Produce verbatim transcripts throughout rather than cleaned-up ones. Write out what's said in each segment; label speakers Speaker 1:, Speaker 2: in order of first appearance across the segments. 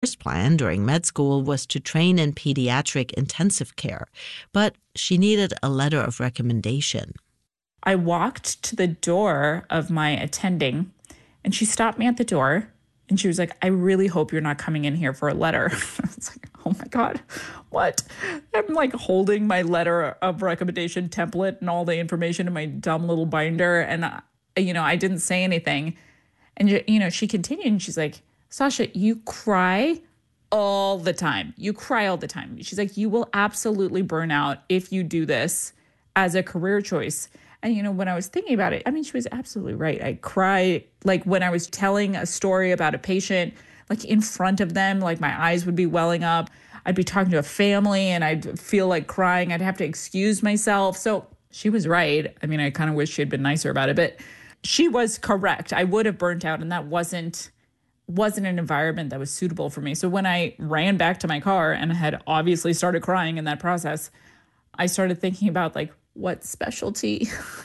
Speaker 1: first plan during med school was to train in pediatric intensive care, but she needed a letter of recommendation.
Speaker 2: I walked to the door of my attending, and she stopped me at the door, and she was like, I really hope you're not coming in here for a letter. I was like, oh my God, what? I'm like holding my letter of recommendation template and all the information in my dumb little binder, and, uh, you know, I didn't say anything. And, you know, she continued, and she's like, Sasha, you cry all the time. You cry all the time. She's like, you will absolutely burn out if you do this as a career choice. And, you know, when I was thinking about it, I mean, she was absolutely right. I cry, like when I was telling a story about a patient, like in front of them, like my eyes would be welling up. I'd be talking to a family and I'd feel like crying. I'd have to excuse myself. So she was right. I mean, I kind of wish she had been nicer about it, but she was correct. I would have burnt out, and that wasn't wasn't an environment that was suitable for me. So when I ran back to my car and had obviously started crying in that process, I started thinking about like, what specialty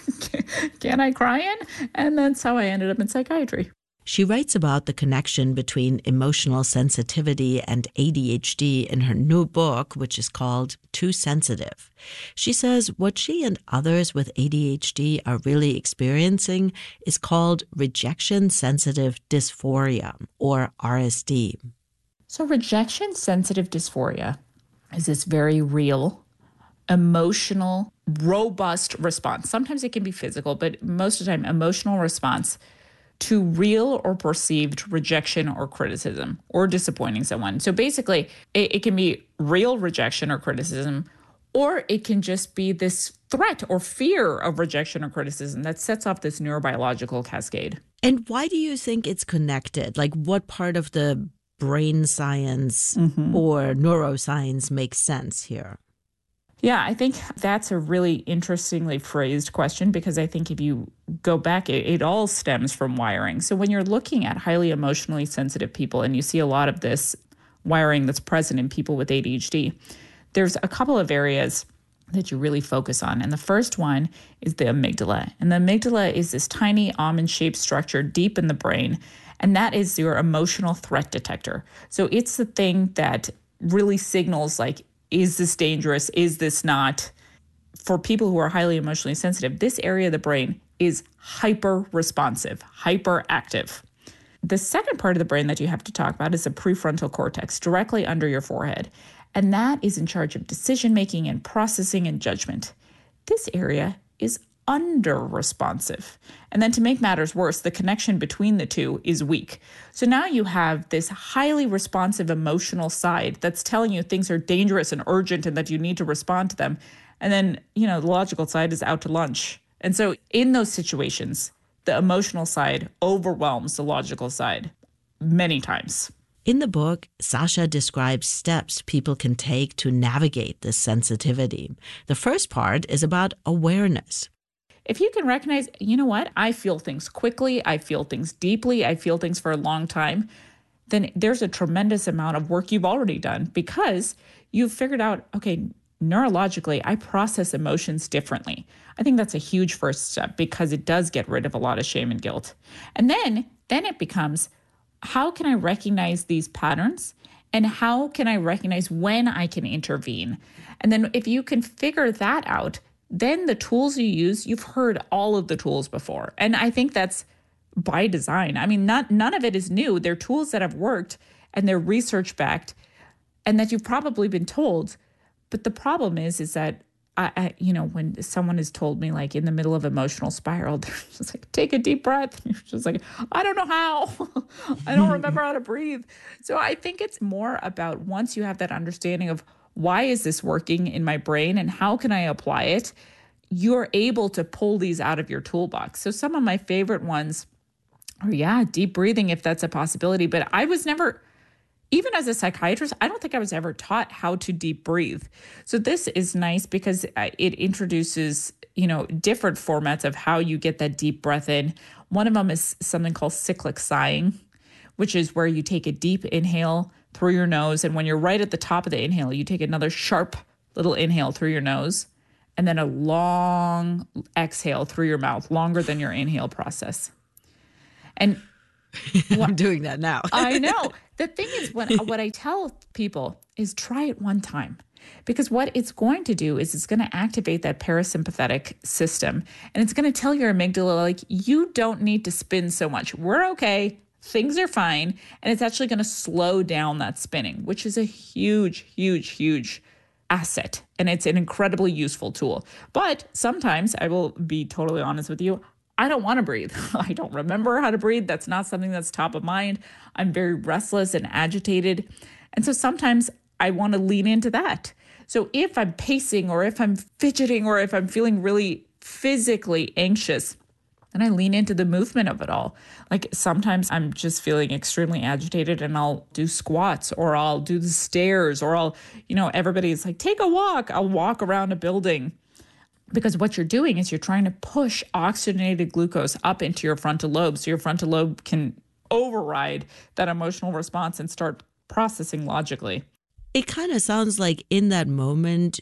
Speaker 2: can I cry in? And that's how I ended up in psychiatry.
Speaker 1: She writes about the connection between emotional sensitivity and A D H D in her new book, which is called Too Sensitive. She says what she and others with A D H D are really experiencing is called rejection-sensitive dysphoria, or R S D.
Speaker 2: So rejection-sensitive dysphoria is this very real, emotional, robust response. Sometimes it can be physical, but most of the time, emotional response to real or perceived rejection or criticism or disappointing someone. So basically, it, it can be real rejection or criticism, or it can just be this threat or fear of rejection or criticism that sets off this neurobiological cascade.
Speaker 1: And why do you think it's connected? Like, what part of the brain science mm-hmm. or neuroscience makes sense here?
Speaker 2: Yeah, I think that's a really interestingly phrased question, because I think if you go back, it, it all stems from wiring. So when you're looking at highly emotionally sensitive people, and you see a lot of this wiring that's present in people with A D H D, there's a couple of areas that you really focus on. And the first one is the amygdala. And the amygdala is this tiny almond-shaped structure deep in the brain, and that is your emotional threat detector. So it's the thing that really signals, like, is this dangerous? Is this not? For people who are highly emotionally sensitive, this area of the brain is hyper responsive, hyperactive. The second part of the brain that you have to talk about is the prefrontal cortex, directly under your forehead. And that is in charge of decision making and processing and judgment. This area is under responsive. And then to make matters worse, the connection between the two is weak. So now you have this highly responsive emotional side that's telling you things are dangerous and urgent and that you need to respond to them. And then, you know, the logical side is out to lunch. And so in those situations, the emotional side overwhelms the logical side many times.
Speaker 1: In the book, Sasha describes steps people can take to navigate this sensitivity. The first part is about awareness.
Speaker 2: If you can recognize, you know what, I feel things quickly, I feel things deeply, I feel things for a long time, then there's a tremendous amount of work you've already done, because you've figured out, okay, neurologically, I process emotions differently. I think that's a huge first step, because it does get rid of a lot of shame and guilt. And then, then it becomes, how can I recognize these patterns? And how can I recognize when I can intervene? And then if you can figure that out, then the tools you use, you've heard all of the tools before. And I think that's by design. I mean, not none of it is new. They're tools that have worked, and they're research-backed, and that you've probably been told. But the problem is, is that, I, I you know, when someone has told me, like, in the middle of emotional spiral, they're just like, take a deep breath. And you're just like, I don't know how. I don't remember how to breathe. So I think it's more about, once you have that understanding of, why is this working in my brain and how can I apply it, you're able to pull these out of your toolbox. So some of my favorite ones are, yeah, deep breathing, if that's a possibility. But I was never, even as a psychiatrist, I don't think I was ever taught how to deep breathe. So this is nice because it introduces, you know, different formats of how you get that deep breath in. One of them is something called cyclic sighing, which is where you take a deep inhale through your nose. And when you're right at the top of the inhale, you take another sharp little inhale through your nose, and then a long exhale through your mouth, longer than your inhale process. And
Speaker 1: I'm doing that now.
Speaker 2: I know. The thing is, what, what I tell people is try it one time. Because what it's going to do is it's going to activate that parasympathetic system. And it's going to tell your amygdala, like, you don't need to spin so much. We're okay. Things are fine. And it's actually going to slow down that spinning, which is a huge, huge, huge asset. And it's an incredibly useful tool. But sometimes, I will be totally honest with you, I don't want to breathe. I don't remember how to breathe. That's not something that's top of mind. I'm very restless and agitated. And so sometimes I want to lean into that. So if I'm pacing or if I'm fidgeting or if I'm feeling really physically anxious, then I lean into the movement of it all. Like sometimes I'm just feeling extremely agitated and I'll do squats or I'll do the stairs or I'll, you know, everybody's like, take a walk. I'll walk around a building. Because what you're doing is you're trying to push oxygenated glucose up into your frontal lobe so your frontal lobe can override that emotional response and start processing logically.
Speaker 1: It kind of sounds like in that moment,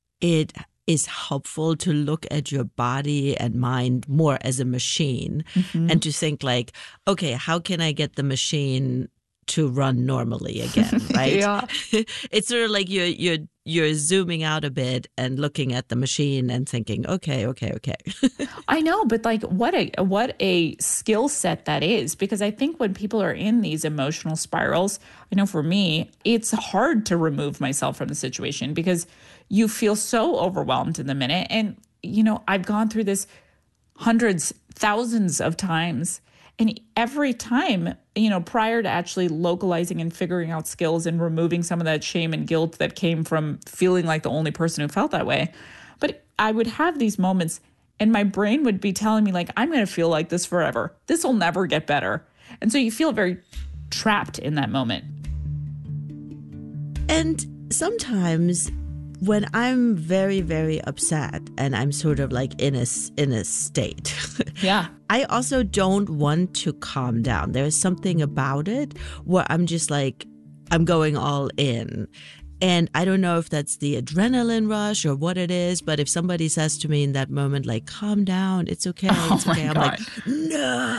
Speaker 1: it is helpful to look at your body and mind more as a machine mm-hmm. and to think like, okay, how can I get the machine to run normally again, right?
Speaker 2: Yeah.
Speaker 1: It's sort of like you're, you're, you're zooming out a bit and looking at the machine and thinking, okay, okay, okay.
Speaker 2: I know, but like what a what a skill set that is, because I think when people are in these emotional spirals, I know for me, it's hard to remove myself from the situation because you feel so overwhelmed in the minute. And, you know, I've gone through this hundreds, thousands of times. And every time, you know, prior to actually localizing and figuring out skills and removing some of that shame and guilt that came from feeling like the only person who felt that way. But I would have these moments and my brain would be telling me like, I'm going to feel like this forever. This will never get better. And so you feel very trapped in that moment.
Speaker 1: And sometimes when I'm very, very upset and I'm sort of like in a, in a state,
Speaker 2: yeah,
Speaker 1: I also don't want to calm down. There's something about it where I'm just like, I'm going all in. And I don't know if that's the adrenaline rush or what it is, but if somebody says to me in that moment, like, calm down, it's okay, it's
Speaker 2: oh
Speaker 1: okay. I'm
Speaker 2: God.
Speaker 1: like, no.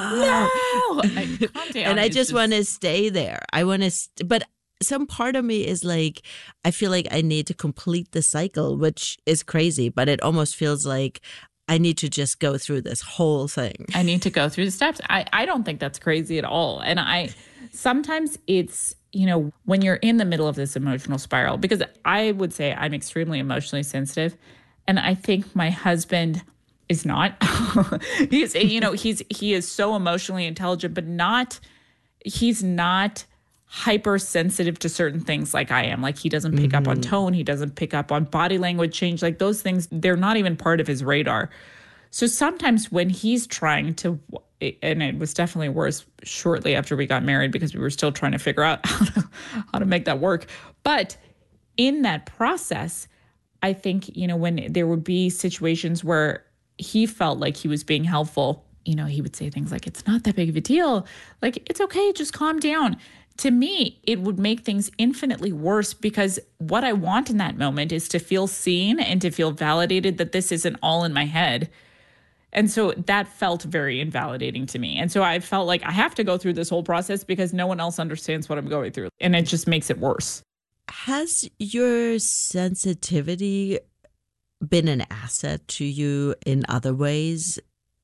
Speaker 2: No. I, calm down.
Speaker 1: And I just,
Speaker 2: just
Speaker 1: want to stay there. I want to, st- but some part of me is like, I feel like I need to complete the cycle, which is crazy, but it almost feels like I need to just go through this whole thing.
Speaker 2: I need to go through the steps. I, I don't think that's crazy at all. And I, sometimes it's, you know, when you're in the middle of this emotional spiral, because I would say I'm extremely emotionally sensitive. And I think my husband is not. he's, you know, he's, he is so emotionally intelligent, but not, he's not hypersensitive to certain things like I am. Like he doesn't pick mm-hmm. up on tone. He doesn't pick up on body language change. Like those things, they're not even part of his radar. So sometimes when he's trying to, and it was definitely worse shortly after we got married because we were still trying to figure out how to, how to make that work. But in that process, I think, you know, when there would be situations where he felt like he was being helpful, you know, he would say things like, it's not that big of a deal. Like, it's okay, just calm down. To me, it would make things infinitely worse because what I want in that moment is to feel seen and to feel validated that this isn't all in my head. And so that felt very invalidating to me. And so I felt like I have to go through this whole process because no one else understands what I'm going through. And it just makes it worse.
Speaker 1: Has your sensitivity been an asset to you in other ways?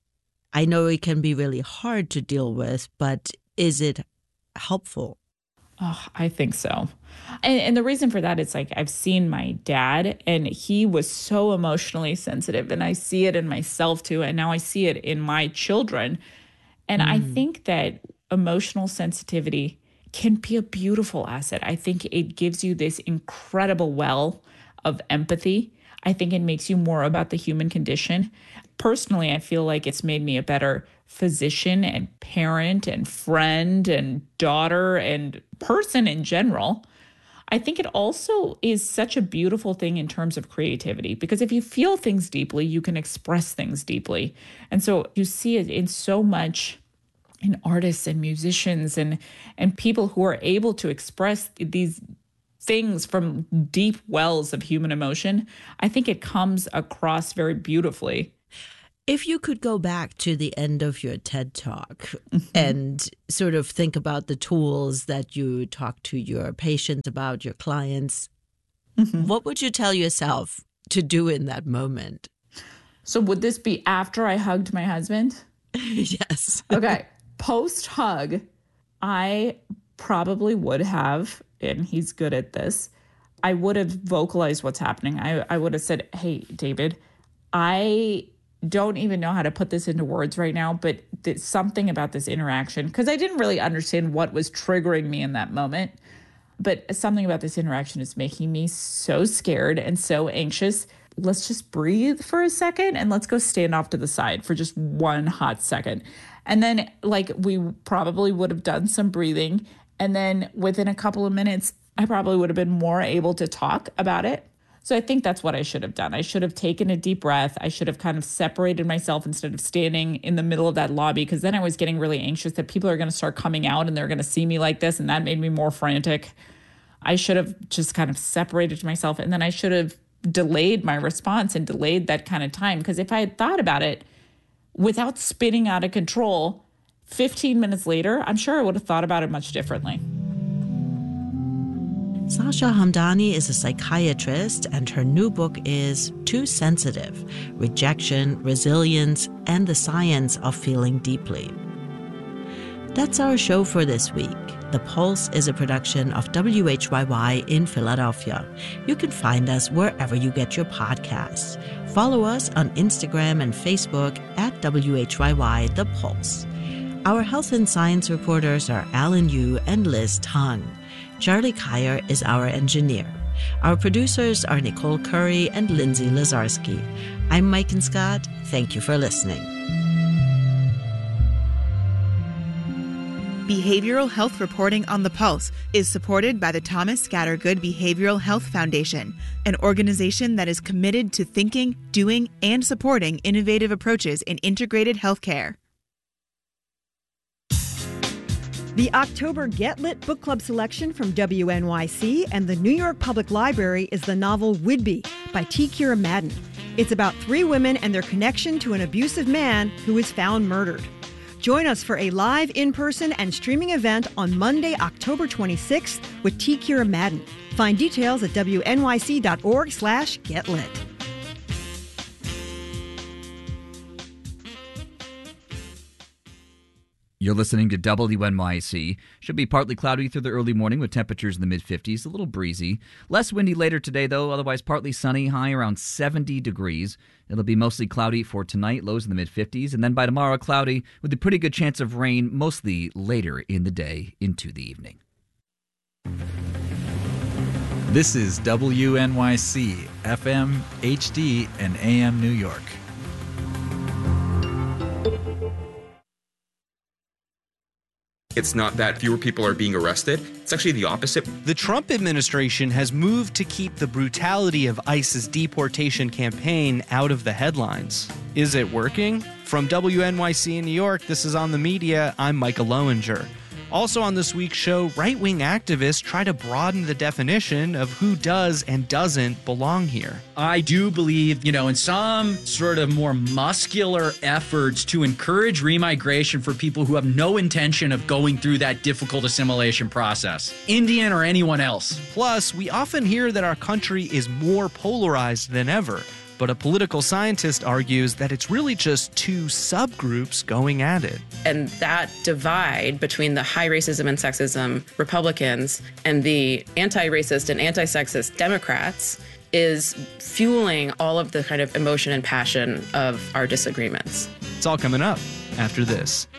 Speaker 1: I know it can be really hard to deal with, but is it helpful?
Speaker 2: Oh, I think so. And, and the reason for that is like I've seen my dad and he was so emotionally sensitive and I see it in myself too. And now I see it in my children. And mm. I think that emotional sensitivity can be a beautiful asset. I think it gives you this incredible well of empathy. I think it makes you more about the human condition. Personally, I feel like it's made me a better physician and parent and friend and daughter and person in general. I think it also is such a beautiful thing in terms of creativity, because if you feel things deeply, you can express things deeply. And so you see it in so much in artists and musicians and, and people who are able to express these things from deep wells of human emotion. I think it comes across very beautifully.
Speaker 1: If you could go back to the end of your TED Talk
Speaker 2: mm-hmm.
Speaker 1: and sort of think about the tools that you talk to your patients about, your clients, mm-hmm. what would you tell yourself to do in that moment?
Speaker 2: So would this be after I hugged my husband?
Speaker 1: Yes.
Speaker 2: Okay. Post-hug, I probably would have, and he's good at this, I would have vocalized what's happening. I, I would have said, hey, David, I don't even know how to put this into words right now, but there's something about this interaction, because I didn't really understand what was triggering me in that moment, but something about this interaction is making me so scared and so anxious. Let's just breathe for a second and let's go stand off to the side for just one hot second. And then like we probably would have done some breathing. And then within a couple of minutes, I probably would have been more able to talk about it. So I think that's what I should have done. I should have taken a deep breath. I should have kind of separated myself instead of standing in the middle of that lobby, because then I was getting really anxious that people are going to start coming out and they're going to see me like this. And that made me more frantic. I should have just kind of separated myself, and then I should have delayed my response and delayed that kind of time. Because if I had thought about it without spinning out of control, fifteen minutes later, I'm sure I would have thought about it much differently.
Speaker 1: Sasha Hamdani is a psychiatrist, and her new book is Too Sensitive: Rejection, Resilience, and the Science of Feeling Deeply. That's our show for this week. The Pulse is a production of W H Y Y in Philadelphia. You can find us wherever you get your podcasts. Follow us on Instagram and Facebook at W H Y Y The Pulse. Our health and science reporters are Alan Yu and Liz Tong. Charlie Kyer is our engineer. Our producers are Nicole Curry and Lindsay Lazarski. I'm Mike and Scott. Thank you for listening.
Speaker 3: Behavioral health reporting on the Pulse is supported by the Thomas Scattergood Behavioral Health Foundation, an organization that is committed to thinking, doing, and supporting innovative approaches in integrated healthcare.
Speaker 4: The October Get Lit Book Club selection from W N Y C and the New York Public Library is the novel Whidbey by T. Kira Madden. It's about three women and their connection to an abusive man who is found murdered. Join us for a live in-person and streaming event on Monday, October twenty-sixth with T. Kira Madden. Find details at W N Y C dot org slash get lit.
Speaker 5: You're listening to W N Y C. Should be partly cloudy through the early morning with temperatures in the mid-fifties, a little breezy. Less windy later today, though, otherwise partly sunny, high around seventy degrees. It'll be mostly cloudy for tonight, lows in the mid-fifties, and then by tomorrow, cloudy with a pretty good chance of rain, mostly later in the day into the evening.
Speaker 6: This is W N Y C, F M, H D, and A M New York.
Speaker 7: It's not that fewer people are being arrested. It's actually the opposite.
Speaker 8: The Trump administration has moved to keep the brutality of ICE's deportation campaign out of the headlines. Is it working? From W N Y C in New York, this is On the Media. I'm Micah Lowinger. Also on this week's show, right-wing activists try to broaden the definition of who does and doesn't belong here.
Speaker 9: I do believe, you know, in some sort of more muscular efforts to encourage remigration for people who have no intention of going through that difficult assimilation process, Indian or anyone else.
Speaker 8: Plus, we often hear that our country is more polarized than ever. But a political scientist argues that it's really just two subgroups going at it.
Speaker 10: And that divide between the high racism and sexism Republicans and the anti-racist and anti-sexist Democrats is fueling all of the kind of emotion and passion of our disagreements.
Speaker 8: It's all coming up after this.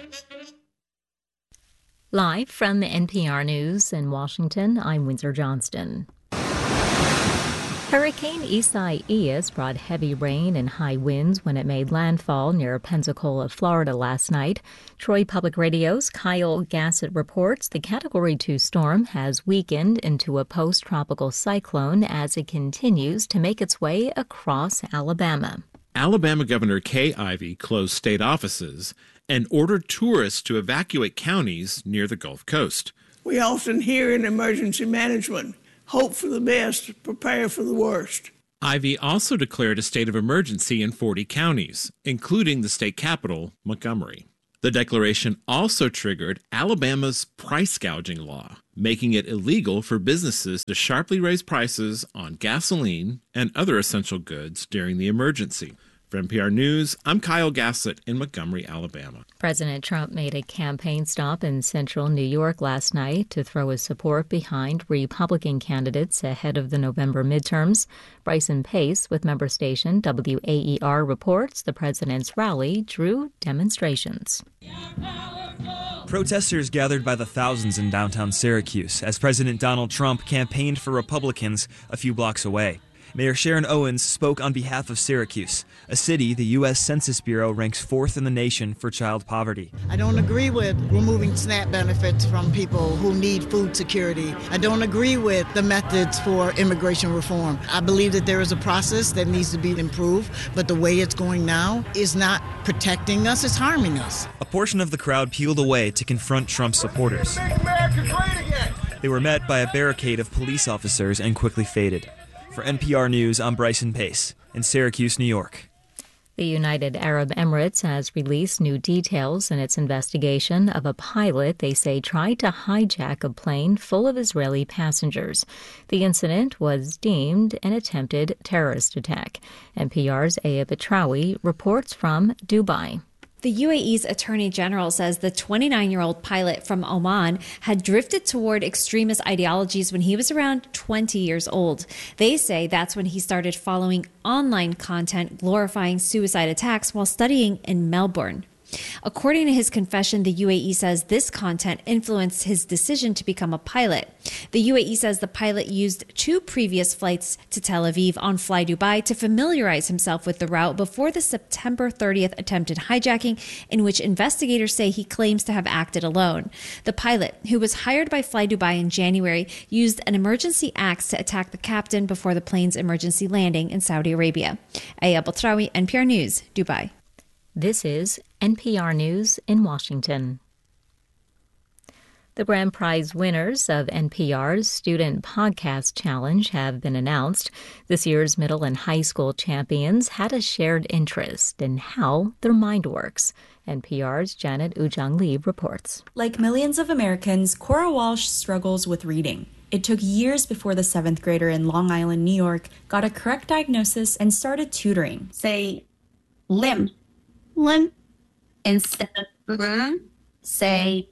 Speaker 11: Live from N P R News in Washington, I'm Windsor Johnston. Hurricane Isaias brought heavy rain and high winds when it made landfall near Pensacola, Florida last night. Troy Public Radio's Kyle Gassett reports the Category two storm has weakened into a post-tropical cyclone as it continues to make its way across Alabama.
Speaker 12: Alabama Governor Kay Ivey closed state offices and ordered tourists to evacuate counties near the Gulf Coast.
Speaker 13: We often hear in emergency management, hope for the best, prepare for the worst.
Speaker 12: Ivey also declared a state of emergency in forty counties, including the state capital, Montgomery. The declaration also triggered Alabama's price gouging law, making it illegal for businesses to sharply raise prices on gasoline and other essential goods during the emergency. For N P R News, I'm Kyle Gassett in Montgomery, Alabama.
Speaker 11: President Trump made a campaign stop in central New York last night to throw his support behind Republican candidates ahead of the November midterms. Bryson Pace with member station W A E R reports the president's rally drew demonstrations.
Speaker 13: Protesters gathered by the thousands in downtown Syracuse as President Donald Trump campaigned for Republicans a few blocks away. Mayor Sharon Owens spoke on behalf of Syracuse, a city the U S Census Bureau ranks fourth in the nation for child poverty.
Speaker 14: I don't agree with removing SNAP benefits from people who need food security. I don't agree with the methods for immigration reform. I believe that there is a process that needs to be improved, but the way it's going now is not protecting us, it's harming us.
Speaker 13: A portion of the crowd peeled away to confront Trump supporters.
Speaker 14: Make America great again.
Speaker 13: They were met by a barricade of police officers and quickly faded. For N P R News, I'm Bryson Pace in Syracuse, New York.
Speaker 11: The United Arab Emirates has released new details in its investigation of a pilot they say tried to hijack a plane full of Israeli passengers. The incident was deemed an attempted terrorist attack. N P R's Aya Betrawi reports from Dubai.
Speaker 15: The U A E's Attorney General says the twenty-nine-year-old pilot from Oman had drifted toward extremist ideologies when he was around twenty years old. They say that's when he started following online content glorifying suicide attacks while studying in Melbourne. According to his confession, the U A E says this content influenced his decision to become a pilot. The U A E says the pilot used two previous flights to Tel Aviv on Fly Dubai to familiarize himself with the route before the September thirtieth attempted hijacking, in which investigators say he claims to have acted alone. The pilot, who was hired by Fly Dubai in January, used an emergency axe to attack the captain before the plane's emergency landing in Saudi Arabia. Aya Batrawi, N P R News, Dubai.
Speaker 11: This is N P R News in Washington. The grand prize winners of N P R's Student Podcast Challenge have been announced. This year's middle and high school champions had a shared interest in how their mind works. N P R's Janet Ujang Lee reports.
Speaker 16: Like millions of Americans, Cora Walsh struggles with reading. It took years before the seventh grader in Long Island, New York, got a correct diagnosis and started tutoring.
Speaker 17: Say limb. Limb. Instead of mm, say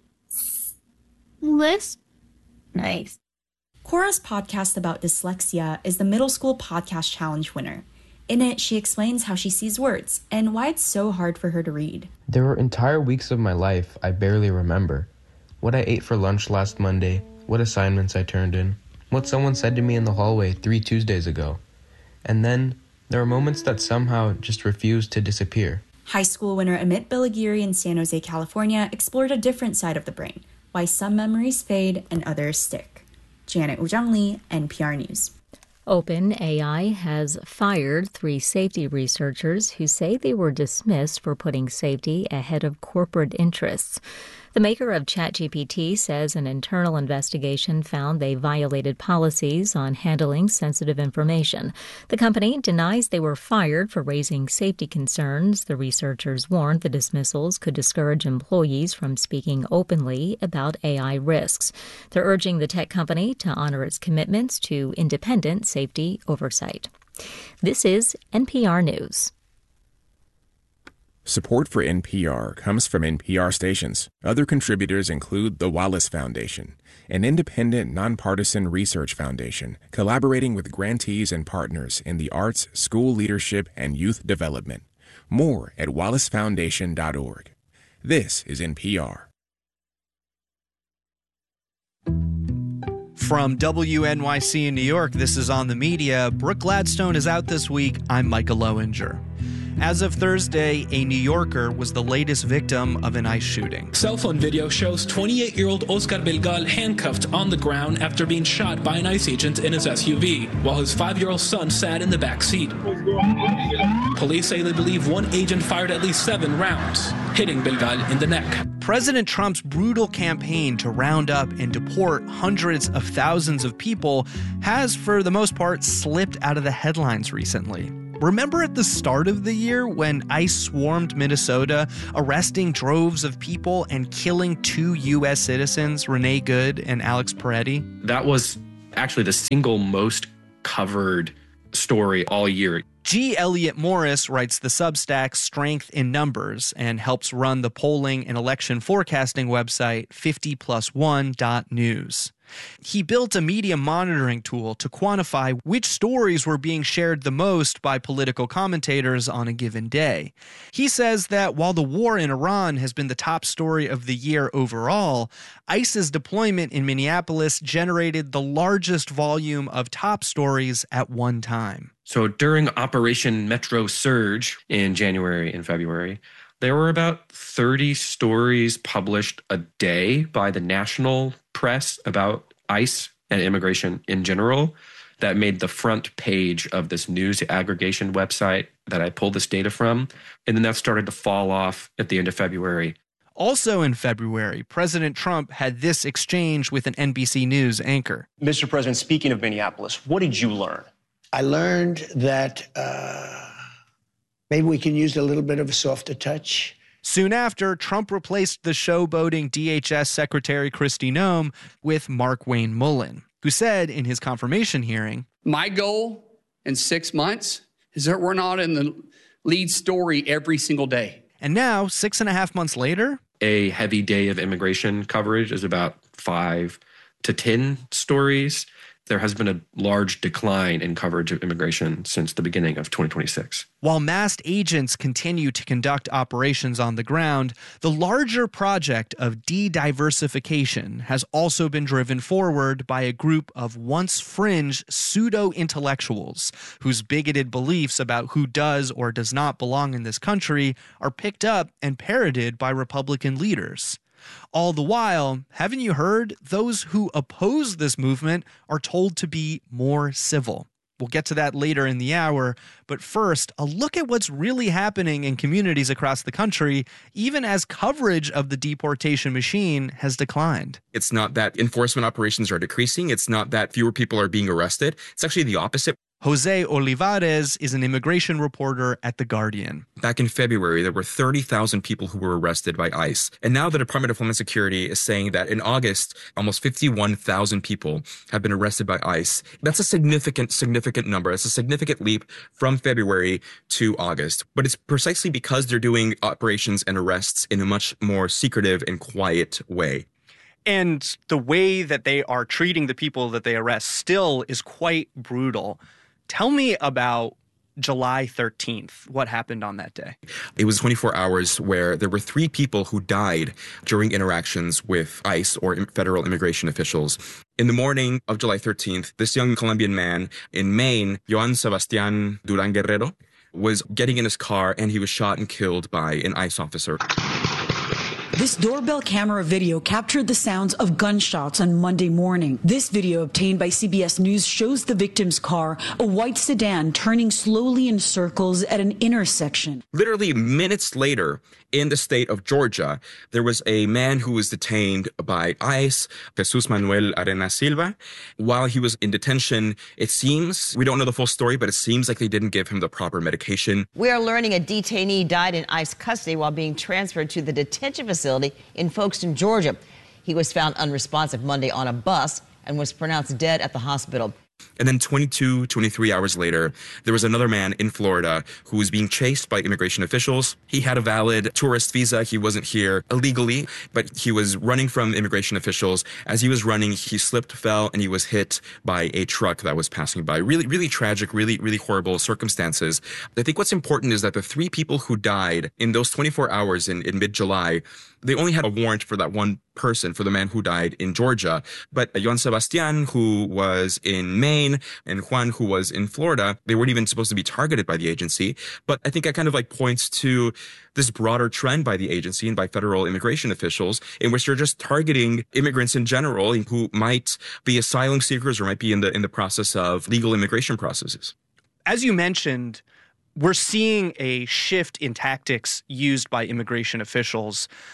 Speaker 17: lisp. Nice.
Speaker 16: Cora's podcast about dyslexia is the Middle School Podcast Challenge winner. In it, she explains how she sees words and why it's so hard for her to read.
Speaker 18: There were entire weeks of my life I barely remember. What I ate for lunch last Monday, what assignments I turned in, what someone said to me in the hallway three Tuesdays ago. And then there are moments that somehow just refuse to disappear.
Speaker 16: High school winner Amit Bilagiri in San Jose, California, explored a different side of the brain, why some memories fade and others stick. Janet Ujang Lee, N P R News.
Speaker 11: OpenAI has fired three safety researchers who say they were dismissed for putting safety ahead of corporate interests. The maker of ChatGPT says an internal investigation found they violated policies on handling sensitive information. The company denies they were fired for raising safety concerns. The researchers warned the dismissals could discourage employees from speaking openly about A I risks. They're urging the tech company to honor its commitments to independent safety oversight. This is N P R News.
Speaker 19: Support for N P R comes from N P R stations. Other contributors include the Wallace Foundation, an independent, nonpartisan research foundation collaborating with grantees and partners in the arts, school leadership, and youth development. More at wallace foundation dot org. This is N P R.
Speaker 8: From W N Y C in New York, this is On the Media. Brooke Gladstone is out this week. I'm Micah Lowinger. As of Thursday, a New Yorker was the latest victim of an ICE shooting.
Speaker 20: Cell phone video shows twenty-eight-year-old Oscar Belgal handcuffed on the ground after being shot by an ICE agent in his S U V, while his five-year-old son sat in the back seat. Police say they believe one agent fired at least seven rounds, hitting Belgal in the neck.
Speaker 8: President Trump's brutal campaign to round up and deport hundreds of thousands of people has, for the most part, slipped out of the headlines recently. Remember at the start of the year when ICE swarmed Minnesota, arresting droves of people and killing two U S citizens, Renee Good and Alex Peretti?
Speaker 21: That was actually the single most covered story all year.
Speaker 8: G. Elliott Morris writes the Substack Strength in Numbers and helps run the polling and election forecasting website fifty plus one dot news. He built a media monitoring tool to quantify which stories were being shared the most by political commentators on a given day. He says that while the war in Iran has been the top story of the year overall, ICE's deployment in Minneapolis generated the largest volume of top stories at one time.
Speaker 21: So during Operation Metro Surge in January and February, there were about thirty stories published a day by the national press about ICE and immigration in general that made the front page of this news aggregation website that I pulled this data from. And then that started to fall off at the end of February.
Speaker 8: Also in February, President Trump had this exchange with an N B C News anchor.
Speaker 22: Mister President, speaking of Minneapolis, what did you learn?
Speaker 23: I learned that uh, maybe we can use a little bit of a softer touch.
Speaker 8: Soon after, Trump replaced the showboating D H S Secretary Kristi Noem with Mark Wayne Mullen, who said in his confirmation hearing,
Speaker 24: "My goal in six months is that we're not in the lead story every single day."
Speaker 8: And now, six and a half months later,
Speaker 21: a heavy day of immigration coverage is about five to ten stories. There has been a large decline in coverage of immigration since the beginning of twenty twenty-six.
Speaker 8: While masked agents continue to conduct operations on the ground, the larger project of de-diversification has also been driven forward by a group of once fringe pseudo-intellectuals whose bigoted beliefs about who does or does not belong in this country are picked up and parroted by Republican leaders. All the while, haven't you heard, those who oppose this movement are told to be more civil. We'll get to that later in the hour, but first, a look at what's really happening in communities across the country, even as coverage of the deportation machine has declined.
Speaker 7: It's not that enforcement operations are decreasing. It's not that fewer people are being arrested. It's actually the opposite.
Speaker 8: Jose Olivares is an immigration reporter at The Guardian.
Speaker 7: Back in February, there were thirty thousand people who were arrested by ICE. And now the Department of Homeland Security is saying that in August, almost fifty-one thousand people have been arrested by ICE. That's a significant, significant number. It's a significant leap from February to August. But it's precisely because they're doing operations and arrests in a much more secretive and quiet way.
Speaker 8: And the way that they are treating the people that they arrest still is quite brutal. Tell me about July thirteenth. What happened on that day?
Speaker 7: It was twenty-four hours where there were three people who died during interactions with ICE or federal immigration officials. In the morning of July thirteenth, this young Colombian man in Maine, Joan Sebastian Duran Guerrero, was getting in his car and he was shot and killed by an ICE officer.
Speaker 25: This doorbell camera video captured the sounds of gunshots on Monday morning. This video obtained by C B S News shows the victim's car, a white sedan, turning slowly in circles at an intersection.
Speaker 7: Literally minutes later, in the state of Georgia, there was a man who was detained by ICE, Jesus Manuel Arenas Silva. While he was in detention, it seems, we don't know the full story, but it seems like they didn't give him the proper medication.
Speaker 26: We are learning a detainee died in ICE custody while being transferred to the detention facility in Folkestone, Georgia. He was found unresponsive Monday on a bus and was pronounced dead at the hospital.
Speaker 7: And then twenty-two, twenty-three hours later, there was another man in Florida who was being chased by immigration officials. He had a valid tourist visa. He wasn't here illegally, but he was running from immigration officials. As he was running, he slipped, fell, and he was hit by a truck that was passing by. Really, really tragic, really, really horrible circumstances. I think what's important is that the three people who died in those twenty-four hours in, in mid-July, they only had a warrant for that one person, for the man who died in Georgia. But Joan Sebastian, who was in Maine, and Juan, who was in Florida, they weren't even supposed to be targeted by the agency. But I think that kind of like points to this broader trend by the agency and by federal immigration officials in which they're just targeting immigrants in general who might be asylum seekers or might be in the in the process of legal immigration processes.
Speaker 8: As you mentioned, we're seeing a shift in tactics used by immigration officials.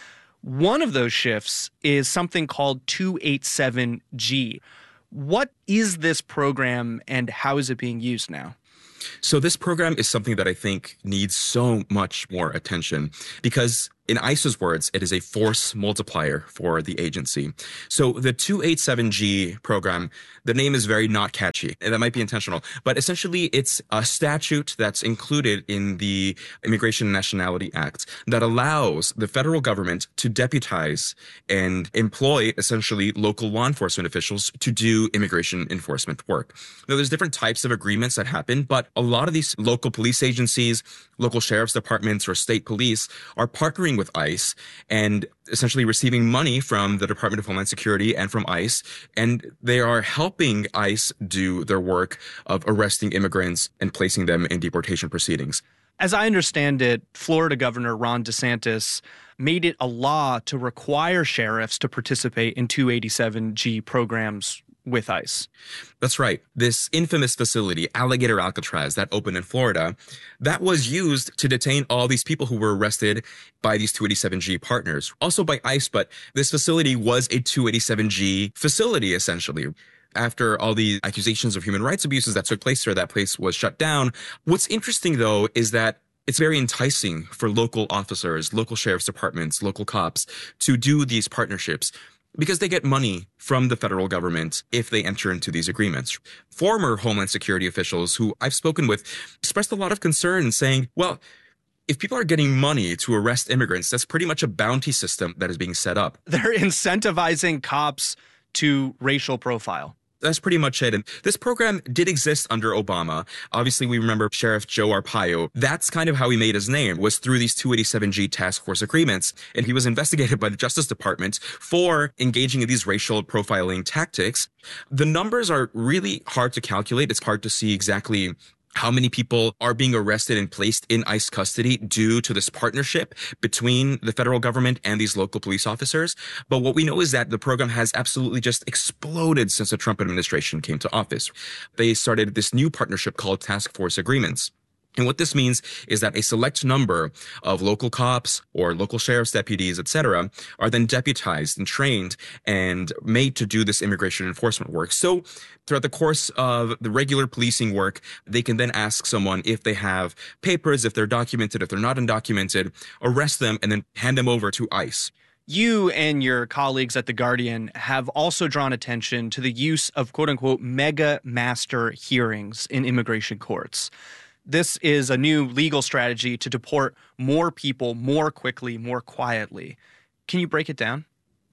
Speaker 8: One of those shifts is something called two eighty-seven G. What is this program and how is it being used now?
Speaker 7: So this program is something that I think needs so much more attention because, in ICE's words, it is a force multiplier for the agency. So the two eighty-seven G program, the name is very not catchy, and that might be intentional, but essentially it's a statute that's included in the Immigration and Nationality Act that allows the federal government to deputize and employ essentially local law enforcement officials to do immigration enforcement work. Now, there's different types of agreements that happen, but a lot of these local police agencies, local sheriff's departments, or state police are partnering with ICE and essentially receiving money from the Department of Homeland Security and from ICE, and they are helping ICE do their work of arresting immigrants and placing them in deportation proceedings.
Speaker 8: As I understand it, Florida Governor Ron DeSantis made it a law to require sheriffs to participate in two eighty-seven G programs with ICE.
Speaker 7: That's right. This infamous facility, Alligator Alcatraz, that opened in Florida, that was used to detain all these people who were arrested by these two eighty-seven G partners, also by ICE, but this facility was a two eighty-seven G facility, essentially. After all the accusations of human rights abuses that took place there, that place was shut down. What's interesting, though, is that it's very enticing for local officers, local sheriff's departments, local cops to do these partnerships because they get money from the federal government if they enter into these agreements. Former Homeland Security officials who I've spoken with expressed a lot of concern saying, well, if people are getting money to arrest immigrants, that's pretty much a bounty system that is being set up.
Speaker 8: They're incentivizing cops to racial profile.
Speaker 7: That's pretty much it. And this program did exist under Obama. Obviously, we remember Sheriff Joe Arpaio. That's kind of how he made his name, was through these two eighty-seven G task force agreements. And he was investigated by the Justice Department for engaging in these racial profiling tactics. The numbers are really hard to calculate. It's hard to see exactly how many people are being arrested and placed in ICE custody due to this partnership between the federal government and these local police officers. But what we know is that the program has absolutely just exploded since the Trump administration came to office. They started this new partnership called Task Force Agreements. And what this means is that a select number of local cops or local sheriff's deputies, et cetera, are then deputized and trained and made to do this immigration enforcement work. So throughout the course of the regular policing work, they can then ask someone if they have papers, if they're documented, if they're not undocumented, arrest them, and then hand them over to ICE.
Speaker 8: You and your colleagues at The Guardian have also drawn attention to the use of quote-unquote mega master hearings in immigration courts. This is a new legal strategy to deport more people more quickly, more quietly. Can you break it down?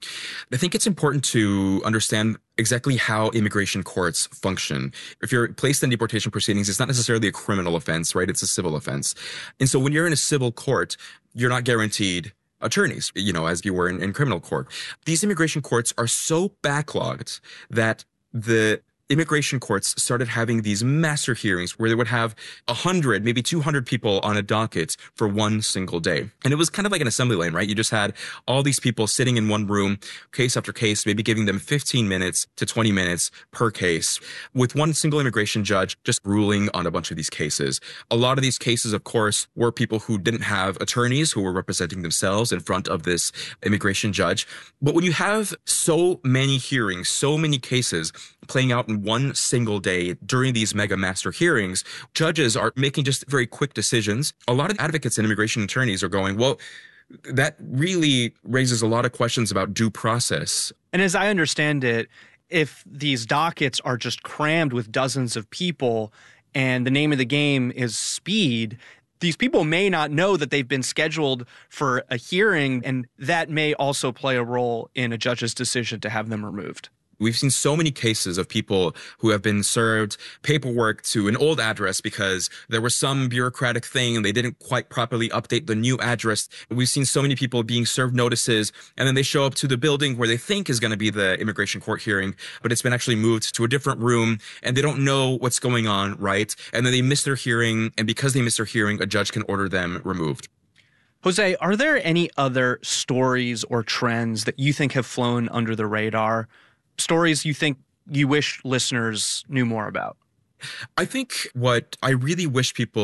Speaker 7: I think it's important to understand exactly how immigration courts function. If you're placed in deportation proceedings, it's not necessarily a criminal offense, right? It's a civil offense. And so when you're in a civil court, you're not guaranteed attorneys, you know, as you were in, in criminal court. These immigration courts are so backlogged that the immigration courts started having these master hearings where they would have one hundred, maybe two hundred people on a docket for one single day. And it was kind of like an assembly line, right? You just had all these people sitting in one room, case after case, maybe giving them fifteen minutes to twenty minutes per case, with one single immigration judge just ruling on a bunch of these cases. A lot of these cases, of course, were people who didn't have attorneys who were representing themselves in front of this immigration judge. But when you have so many hearings, so many cases playing out in one single day during these mega master hearings, judges are making just very quick decisions. A lot of advocates and immigration attorneys are going, well, that really raises a lot of questions about due process.
Speaker 8: And as I understand it, if these dockets are just crammed with dozens of people and the name of the game is speed, these people may not know that they've been scheduled for a hearing, and that may also play a role in a judge's decision to have them removed.
Speaker 7: We've seen so many cases of people who have been served paperwork to an old address because there was some bureaucratic thing and they didn't quite properly update the new address. We've seen so many people being served notices and then they show up to the building where they think is going to be the immigration court hearing, but it's been actually moved to a different room and they don't know what's going on, right? And then they miss their hearing, and because they miss their hearing, a judge can order them removed.
Speaker 8: Jose, are there any other stories or trends that you think have flown under the radar? Stories you think you wish listeners knew more about?
Speaker 7: I think what I really wish people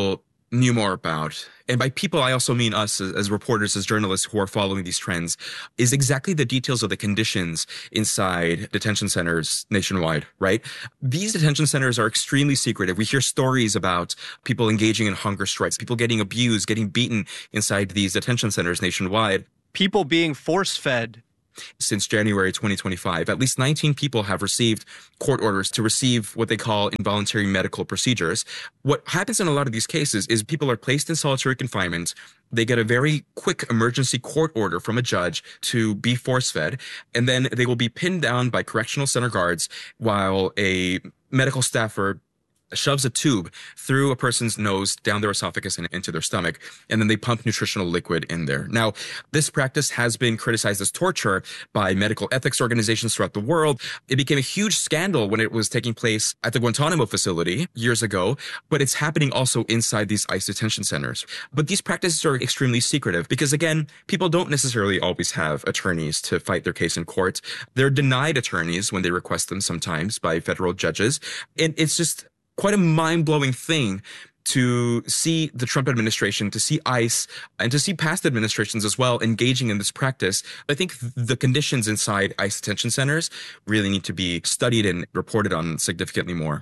Speaker 7: knew more about, and by people I also mean us as, as reporters, as journalists who are following these trends, is exactly the details of the conditions inside detention centers nationwide, right? These detention centers are extremely secretive. We hear stories about people engaging in hunger strikes, people getting abused, getting beaten inside these detention centers nationwide.
Speaker 8: People being force-fed.
Speaker 7: Since January twenty twenty-five, at least nineteen people have received court orders to receive what they call involuntary medical procedures. What happens in a lot of these cases is people are placed in solitary confinement. They get a very quick emergency court order from a judge to be force-fed, and then they will be pinned down by correctional center guards while a medical staffer shoves a tube through a person's nose, down their esophagus and into their stomach, and then they pump nutritional liquid in there. Now, this practice has been criticized as torture by medical ethics organizations throughout the world. It became a huge scandal when it was taking place at the Guantanamo facility years ago, but it's happening also inside these ICE detention centers. But these practices are extremely secretive because, again, people don't necessarily always have attorneys to fight their case in court. They're denied attorneys when they request them sometimes by federal judges. And it's just quite a mind-blowing thing to see the Trump administration, to see ICE, and to see past administrations as well engaging in this practice. I think the conditions inside ICE detention centers really need to be studied and reported on significantly more.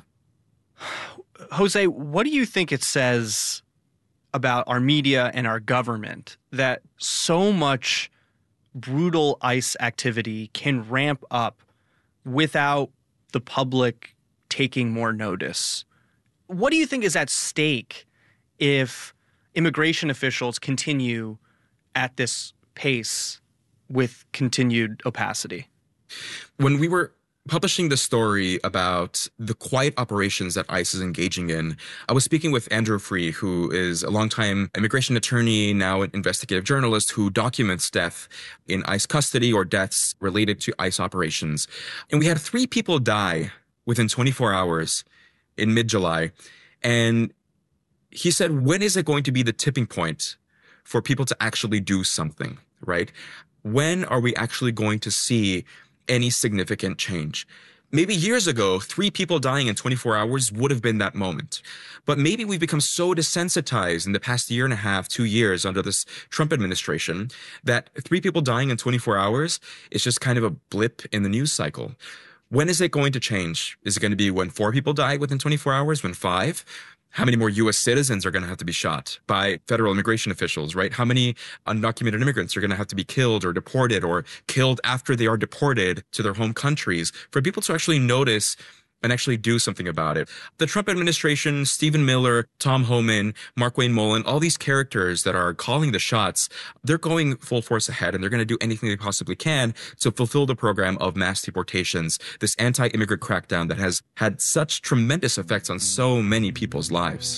Speaker 8: Jose, what do you think it says about our media and our government that so much brutal ICE activity can ramp up without the public taking more notice? What do you think is at stake if immigration officials continue at this pace with continued opacity?
Speaker 7: When we were publishing the story about the quiet operations that ICE is engaging in, I was speaking with Andrew Freeh, who is a longtime immigration attorney, now an investigative journalist who documents death in ICE custody or deaths related to ICE operations. And we had three people die within twenty-four hours in mid-July. And he said, when is it going to be the tipping point for people to actually do something, right? When are we actually going to see any significant change? Maybe years ago, three people dying in twenty-four hours would have been that moment. But maybe we've become so desensitized in the past year and a half, two years under this Trump administration, that three people dying in twenty-four hours is just kind of a blip in the news cycle. When is it going to change? Is it going to be when four people die within twenty-four hours? When five? How many more U S citizens are going to have to be shot by federal immigration officials, right? How many undocumented immigrants are going to have to be killed or deported or killed after they are deported to their home countries for people to actually notice and actually do something about it? The Trump administration, Stephen Miller, Tom Homan, Markwayne Mullin, all these characters that are calling the shots, they're going full force ahead and they're going to do anything they possibly can to fulfill the program of mass deportations, this anti-immigrant crackdown that has had such tremendous effects on so many people's lives.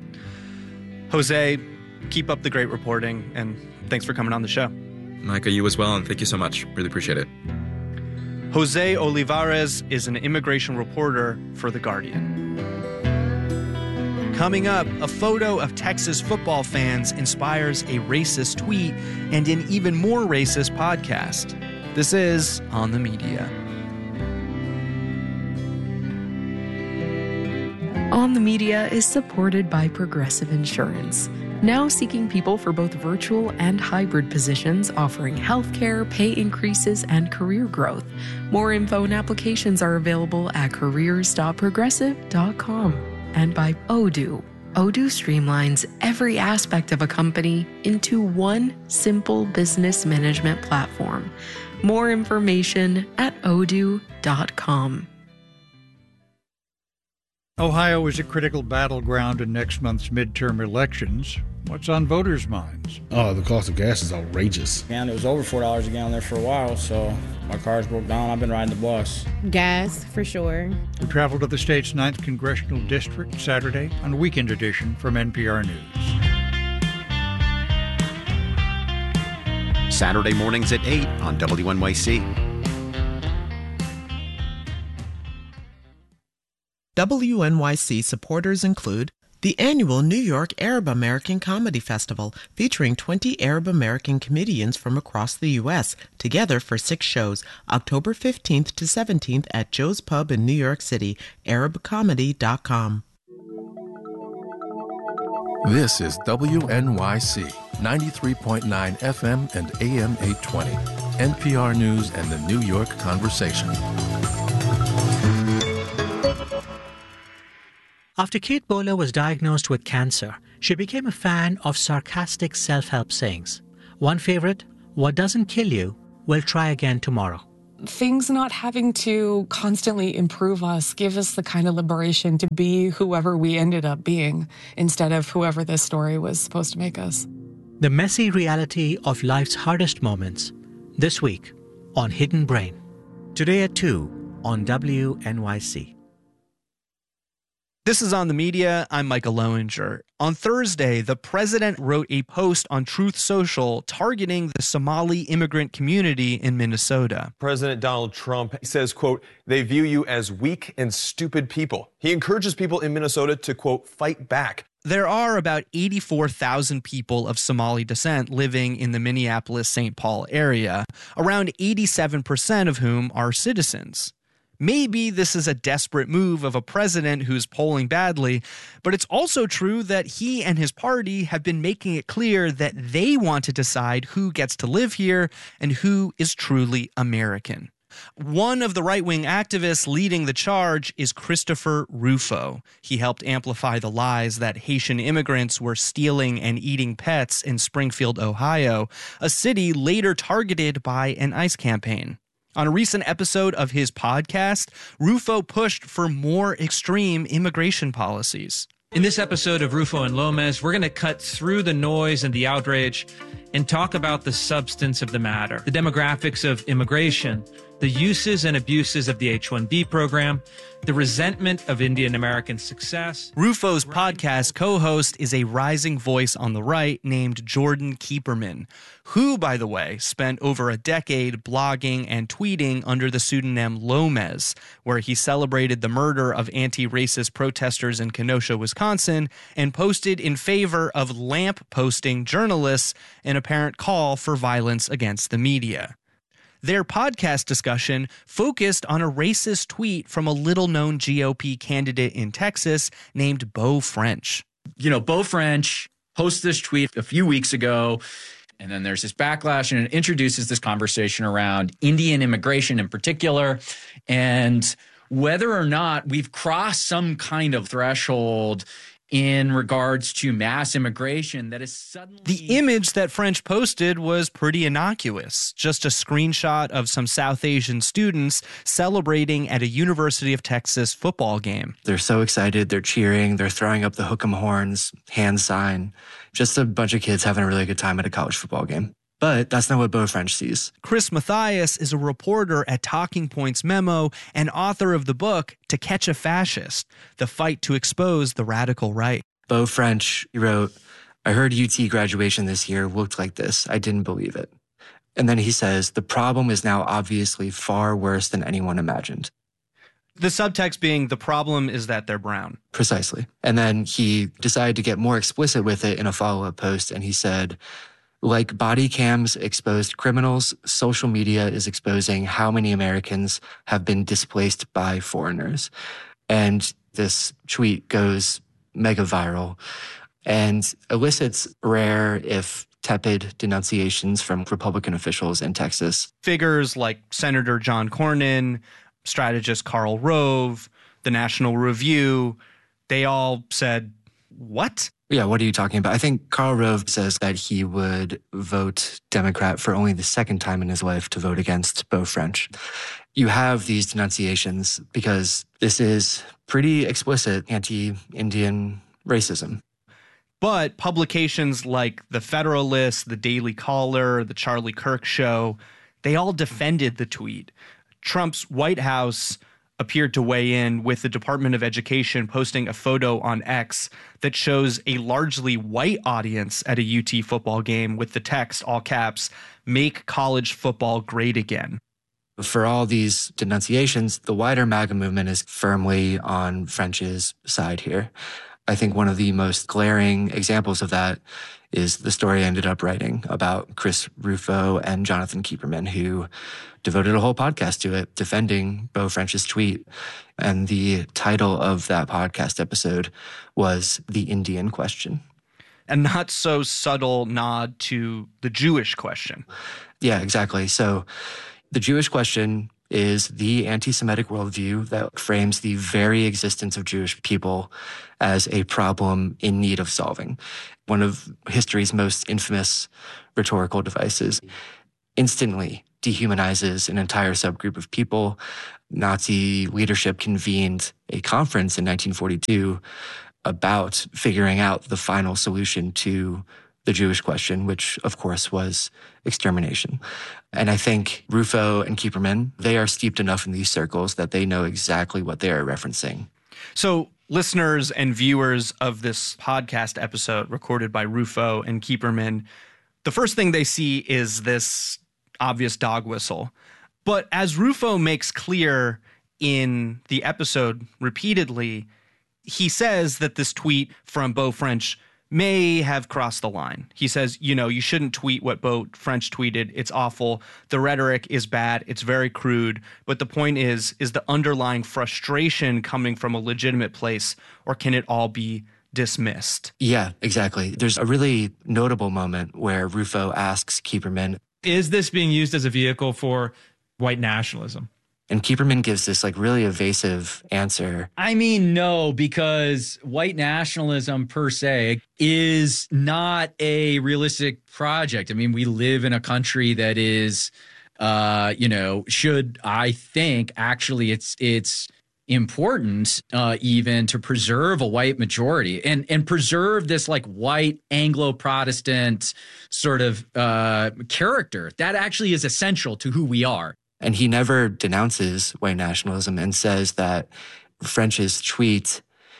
Speaker 8: Jose, keep up the great reporting, and thanks for coming on the show.
Speaker 7: Micah, you as well, and thank you so much. Really appreciate it.
Speaker 8: Jose Olivares is an immigration reporter for The Guardian. Coming up, a photo of Texas football fans inspires a racist tweet and an even more racist podcast. This is On the Media.
Speaker 1: On the Media is supported by Progressive Insurance, now seeking people for both virtual and hybrid positions, offering healthcare, pay increases, and career growth. More info and applications are available at careers dot progressive dot com. And by Odoo. Odoo streamlines every aspect of a company into one simple business management platform. More information at odoo dot com.
Speaker 2: Ohio is a critical battleground in next month's midterm elections. What's on voters' minds?
Speaker 3: Oh, the cost of gas is outrageous.
Speaker 4: And it was over four dollars a gallon there for a while, so my car's broke down. I've been riding the bus.
Speaker 5: Gas, for sure.
Speaker 2: We travel to the state's ninth Congressional District Saturday on a weekend edition from N P R News.
Speaker 6: Saturday mornings at eight on W N Y C.
Speaker 27: W N Y C supporters include the annual New York Arab American Comedy Festival, featuring twenty Arab American comedians from across the U S, together for six shows, October fifteenth to seventeenth at Joe's Pub in New York City, arab comedy dot com.
Speaker 9: This is W N Y C, ninety-three point nine F M and A M eight twenty, N P R News and the New York Conversation.
Speaker 10: After Kate Bowler was diagnosed with cancer, she became a fan of sarcastic self-help sayings. One favorite, "What doesn't kill you will try again tomorrow."
Speaker 12: Things not having to constantly improve us give us the kind of liberation to be whoever we ended up being instead of whoever this story was supposed to make us.
Speaker 10: The messy reality of life's hardest moments, this week on Hidden Brain. Today at two on W N Y C.
Speaker 8: This is On the Media. I'm Michael Lowinger. On Thursday, the president wrote a post on Truth Social targeting the Somali immigrant community in Minnesota.
Speaker 13: President Donald Trump says, quote, "They view you as weak and stupid people." He encourages people in Minnesota to, quote, "fight back."
Speaker 8: There are about eighty-four thousand people of Somali descent living in the Minneapolis-Saint Paul area, around eighty-seven percent of whom are citizens. Maybe this is a desperate move of a president who's polling badly, but it's also true that he and his party have been making it clear that they want to decide who gets to live here and who is truly American. One of the right-wing activists leading the charge is Christopher Rufo. He helped amplify the lies that Haitian immigrants were stealing and eating pets in Springfield, Ohio, a city later targeted by an ICE campaign. On a recent episode of his podcast, Rufo pushed for more extreme immigration policies.
Speaker 14: In this episode of Rufo and Lomez, we're going to cut through the noise and the outrage and talk about the substance of the matter, the demographics of immigration, the uses and abuses of the H one B program, the resentment of Indian American success.
Speaker 8: Rufo's podcast co-host is a rising voice on the right named Jordan Kieperman, who, by the way, spent over a decade blogging and tweeting under the pseudonym Lomez, where he celebrated the murder of anti-racist protesters in Kenosha, Wisconsin, and posted in favor of lamp-posting journalists, an apparent call for violence against the media. Their podcast discussion focused on a racist tweet from a little-known G O P candidate in Texas named Beau French.
Speaker 15: You know, Beau French posted this tweet a few weeks ago, and then there's this backlash, and it introduces this conversation around Indian immigration in particular, and whether or not we've crossed some kind of threshold in regards to mass immigration that is suddenly...
Speaker 8: The image that French posted was pretty innocuous, just a screenshot of some South Asian students celebrating at a University of Texas football game.
Speaker 17: They're so excited, they're cheering, they're throwing up the hook 'em horns, hand sign, just a bunch of kids having a really good time at a college football game. But that's not what Beau French sees.
Speaker 8: Chris Mathias is a reporter at Talking Points Memo and author of the book To Catch a Fascist, The Fight to Expose the Radical Right.
Speaker 17: Beau French, he wrote, "I heard U T graduation this year looked like this. I didn't believe it." And then he says, "The problem is now obviously far worse than anyone imagined."
Speaker 8: The subtext being the problem is that they're brown.
Speaker 17: Precisely. And then he decided to get more explicit with it in a follow-up post, and he said, "Like body cams exposed criminals, social media is exposing how many Americans have been displaced by foreigners." And this tweet goes mega viral and elicits rare, if tepid, denunciations from Republican officials in Texas.
Speaker 8: Figures like Senator John Cornyn, strategist Karl Rove, the National Review, they all said, "What?"
Speaker 17: Yeah, what are you talking about? I think Karl Rove says that he would vote Democrat for only the second time in his life to vote against Beau French. You have these denunciations because this is pretty explicit anti-Indian racism.
Speaker 8: But publications like The Federalist, The Daily Caller, The Charlie Kirk Show, they all defended the tweet. Trump's White House appeared to weigh in, with the Department of Education posting a photo on X that shows a largely white audience at a U T football game with the text, all caps, "Make college football great again."
Speaker 17: For all these denunciations, the wider MAGA movement is firmly on French's side here. I think one of the most glaring examples of that is the story I ended up writing about Chris Rufo and Jonathan Kieperman, who devoted a whole podcast to it, defending Beau French's tweet. And the title of that podcast episode was The Indian Question.
Speaker 8: a not so subtle nod to the Jewish question.
Speaker 17: Yeah, exactly. So the Jewish question is the anti-Semitic worldview that frames the very existence of Jewish people as a problem in need of solving. One of history's most infamous rhetorical devices instantly dehumanizes an entire subgroup of people. Nazi leadership convened a conference in nineteen forty-two about figuring out the final solution to the Jewish question, which of course was extermination. And I think Rufo and Kieperman, they are steeped enough in these circles that they know exactly what they are referencing.
Speaker 8: So listeners and viewers of this podcast episode recorded by Rufo and Kieperman, the first thing they see is this obvious dog whistle. But as Rufo makes clear in the episode repeatedly, he says that this tweet from Beau French may have crossed the line. He says, you know, you shouldn't tweet what Beau French tweeted. It's awful. The rhetoric is bad. It's very crude. But the point is, is the underlying frustration coming from a legitimate place, or can it all be dismissed?
Speaker 17: Yeah, exactly. There's a really notable moment where Rufo asks Kieperman,
Speaker 14: is this being used as a vehicle for white nationalism?
Speaker 17: And Kieperman gives this like really evasive answer.
Speaker 15: I mean, no, because white nationalism per se is not a realistic project. I mean, we live in a country that is, uh, you know, should, I think, actually it's it's important uh, even to preserve a white majority and, and preserve this like white Anglo-Protestant sort of uh, character. That actually is essential to who we are.
Speaker 17: And he never denounces white nationalism and says that French's tweet